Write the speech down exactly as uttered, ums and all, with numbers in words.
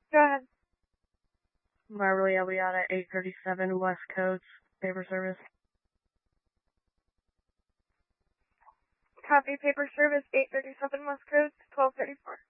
Go ahead. Marley Eliana, eight thirty-seven West Coast, paper service. Copy, paper service, eight thirty-seven West Coast, twelve thirty-four.